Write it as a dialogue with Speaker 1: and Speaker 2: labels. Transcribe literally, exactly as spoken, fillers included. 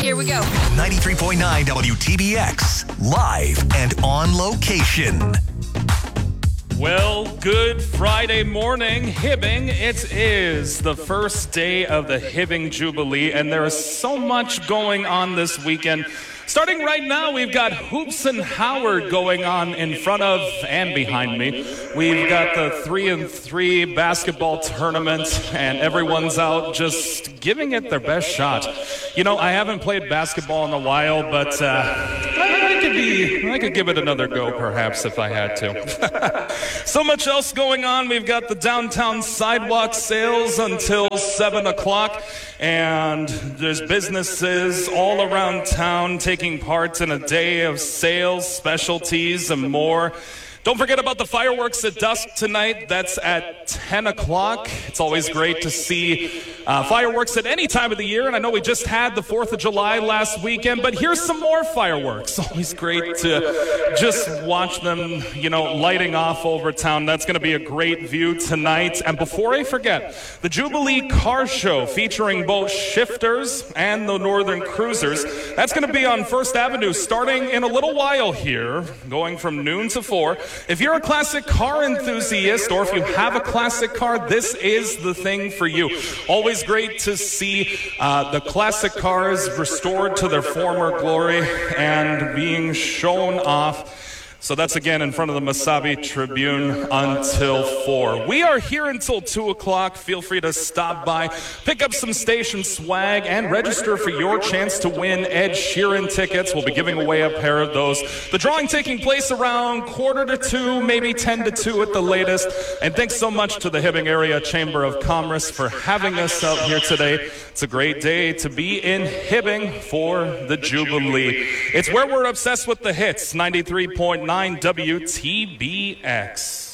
Speaker 1: Here we go.
Speaker 2: ninety-three point nine W T B X, live and on location.
Speaker 3: Well, good Friday morning, Hibbing. It is the first day of the Hibbing Jubilee, and there is so much going on this weekend. Starting right now, we've got Hoops and Howard going on in front of and behind me. We've got the three and three basketball tournament, and everyone's out just giving it their best shot. You know, I haven't played basketball in a while, but uh, I, I could be, I could give it another go, perhaps, if I had to. So much else going on. We've got the downtown sidewalk sales until seven o'clock, and there's businesses all around town taking part in a day of sales, specialties, and more. Don't forget about the fireworks at dusk tonight. That's at ten o'clock. It's always great to see uh, fireworks at any time of the year. And I know we just had the fourth of July last weekend, but here's some more fireworks. Always great to just watch them, you know, lighting off over town. That's going to be a great view tonight. And before I forget, the Jubilee Car Show featuring both Shifters and the Northern Cruisers. That's going to be on First Avenue starting in a little while here, going from noon to four. If you're a classic car enthusiast, or if you have a classic car, this is the thing for you. Always great to see uh, the classic cars restored to their former glory and being shown off. So that's again in front of the Mesabi Tribune until four. We are here until two o'clock. Feel free to stop by, pick up some station swag, and register for your chance to win Ed Sheeran tickets. We'll be giving away a pair of those. The drawing taking place around quarter to two, maybe ten to two at the latest. And thanks so much to the Hibbing Area Chamber of Commerce for having us out here today. It's a great day to be in Hibbing for the Jubilee. It's where we're obsessed with the hits, ninety-three point nine W T B X.